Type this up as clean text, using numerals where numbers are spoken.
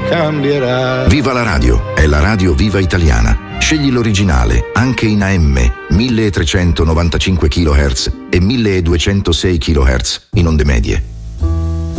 cambierà. Viva la radio, è la radio viva italiana. Scegli l'originale, anche in AM, 1395 kHz e 1206 kHz in onde medie.